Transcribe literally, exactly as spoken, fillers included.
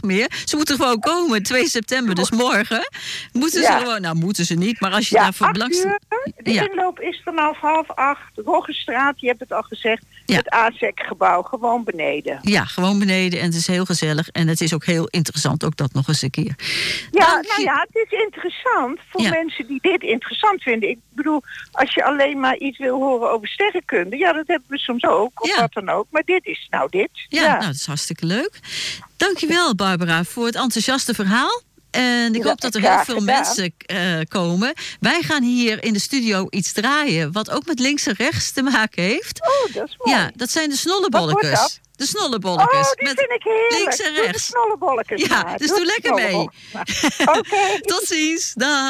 dag meer. Ze moeten gewoon komen, twee september, dus morgen. Moeten Ja. ze gewoon, nou moeten ze niet, maar als je Ja, daarvoor acht belangstelt. uur. De Ja. inloop is vanaf half acht. Roggenstraat, je hebt het al gezegd. Ja. Het A S E C-gebouw, gewoon beneden. Ja, gewoon beneden en het is heel gezellig. En het is ook heel interessant, ook dat nog eens een keer. Ja, Dank nou je. ja, het is interessant voor Ja. mensen die dit interessant vinden. Ik bedoel, als je alleen maar iets wil horen over sterrenkunde, ja, dat hebben we soms ook, of Ja. wat dan ook. Maar dit is nou dit. Ja, nou, dat is hartstikke leuk. Dankjewel, Barbara, voor het enthousiaste verhaal. En ik Ja, hoop dat er graag heel veel gedaan. mensen eh, komen. Wij gaan hier in de studio iets draaien wat ook met links en rechts te maken heeft. Oh, dat is mooi. Ja, dat zijn de Wat wordt snollebolletjes. dat? De snollebolletjes. Oh, die met vind ik heerlijk. links en Doe de rechts. snollebolletjes Ja, maar. dus doe de lekker mee. snollebolletjes maar. Oké. Tot ziens. Dag.